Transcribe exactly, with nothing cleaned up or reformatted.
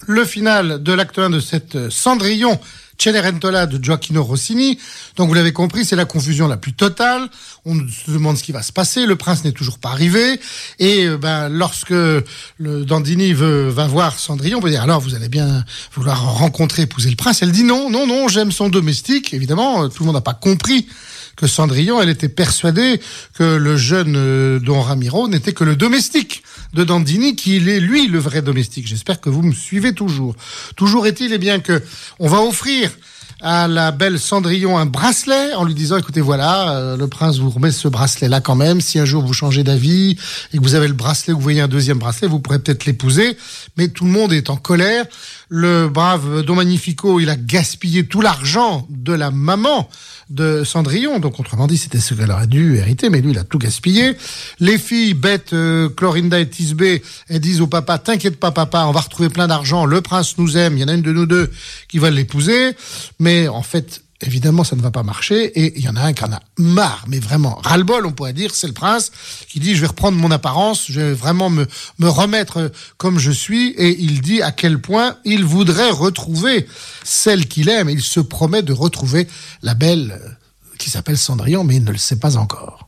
le final de l'acte un de cette Cendrillon Cenerentola de Gioacchino Rossini. Donc vous l'avez compris, c'est la confusion la plus totale. On se demande ce qui va se passer. Le prince n'est toujours pas arrivé. Et ben lorsque le Dandini veut, va voir Cendrillon, on peut dire alors vous allez bien vouloir rencontrer, épouser le prince. Elle dit non, non, non, j'aime son domestique. Évidemment, tout le monde n'a pas compris que Cendrillon, elle était persuadée que le jeune euh, Don Ramiro n'était que le domestique de Dandini, qu'il est lui le vrai domestique. J'espère que vous me suivez toujours. Toujours est-il eh bien que on va offrir à la belle Cendrillon un bracelet en lui disant écoutez voilà euh, le prince vous remet ce bracelet là quand même, si un jour vous changez d'avis et que vous avez le bracelet ou vous voyez un deuxième bracelet, vous pourrez peut-être l'épouser. Mais tout le monde est en colère. Le brave Don Magnifico, il a gaspillé tout l'argent de la maman de Cendrillon, donc autrement dit c'était ce qu'elle aurait dû hériter, mais lui il a tout gaspillé. Les filles bêtes, euh, Clorinda et Thisbé, elles disent au papa t'inquiète pas papa, on va retrouver plein d'argent, le prince nous aime, il y en a une de nous deux qui va l'épouser. Mais en fait évidemment ça ne va pas marcher, et il y en a un qui en a marre, mais vraiment ras-le-bol on pourrait dire, c'est le prince qui dit je vais reprendre mon apparence, je vais vraiment me, me remettre comme je suis, et il dit à quel point il voudrait retrouver celle qu'il aime, et il se promet de retrouver la belle qui s'appelle Cendrillon, mais il ne le sait pas encore.